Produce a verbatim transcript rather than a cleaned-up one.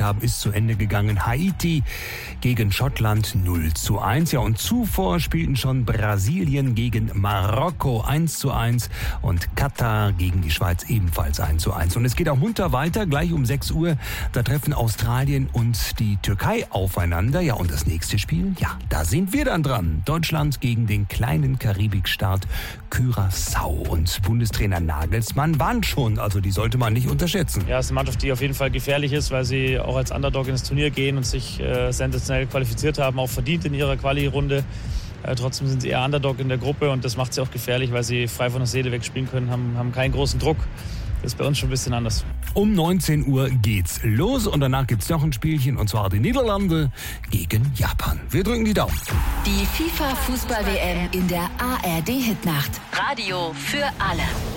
haben, ist zu Ende gegangen. Haiti gegen Schottland null zu eins. Ja, und zuvor spielten schon Brasilien gegen Marokko eins zu eins und Katar gegen die Schweiz ebenfalls eins zu eins. Und es geht auch munter weiter, gleich um sechs Uhr. Da treffen Australien und die Türkei aufeinander. Ja, und das nächste Spiel, ja, da sind wir dann dran. Deutschland gegen den kleinen Karibikstaat Curaçao. Und Bundestrainer Nagelsmann warnt schon, also die sollte man nicht unterschätzen. Ja, es ist eine Mannschaft, die auf jeden Fall gefährlich ist, weil sie auch als Underdog ins Turnier gehen und sich äh, sensationell qualifiziert haben, auch verdient in ihrer Quali-Runde. Äh, trotzdem sind sie eher Underdog in der Gruppe und das macht sie auch gefährlich, weil sie frei von der Seele wegspielen können, haben, haben keinen großen Druck. Das ist bei uns schon ein bisschen anders. Um neunzehn Uhr geht's los und danach gibt's noch ein Spielchen und zwar die Niederlande gegen Japan. Wir drücken die Daumen. Die FIFA-Fußball-W M in der A R D-Hitnacht. Radio für alle.